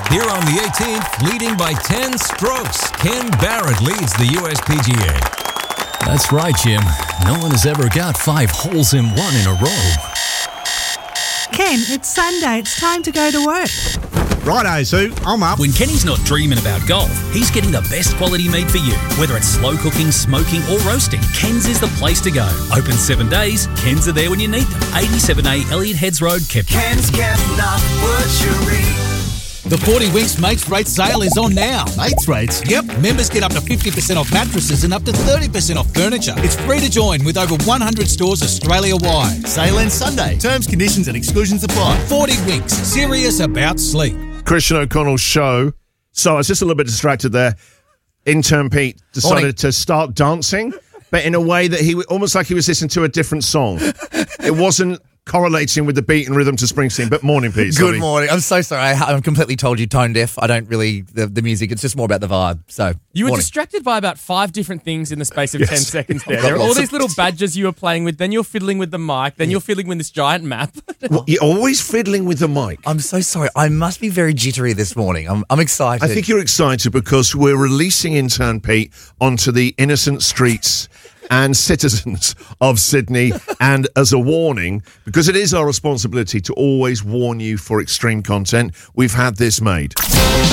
Here on the 18th, leading by 10 strokes, Ken Barrett leads the USPGA. That's right, Jim. No one has ever got 5 holes in one in a row. Ken, it's Sunday. It's time to go to work. Righto, Sue. I'm up. When Kenny's not dreaming about golf, he's getting the best quality meat for you. Whether it's slow cooking, smoking or roasting, Ken's is the place to go. Open 7 days, Ken's are there when you need them. 87A Elliot Heads Road, Kepner. Ken's Kepner Butchery. The 40 Winks Mates Rate sale is on now. Mates rates. Yep, members get up to 50% off mattresses and up to 30% off furniture. It's free to join with over 100 stores Australia-wide. Sale ends Sunday. Terms, conditions and exclusions apply. 40 Winks, serious about sleep. Christian O'Connell's show. So I was just a little bit distracted there. Intern Pete decided to start dancing, but in a way that he almost like he was listening to a different song. It wasn't correlating with the beat and rhythm to Springsteen. But morning, Pete. Good morning. I'm so sorry. I'm completely told you tone deaf. I don't really the music. It's just more about the vibe. So you were morning. distracted by about 5 different things in the space of 10 seconds there. There are all these little badges you were playing with. Then you're fiddling with the mic. Then you're fiddling with this giant map. Well, you're always fiddling with the mic. I'm so sorry. I must be very jittery this morning. I'm excited. I think you're excited because we're releasing Intern Pete onto the innocent streets and citizens of Sydney, and as a warning, because it is our responsibility to always warn you for extreme content, we've had this made.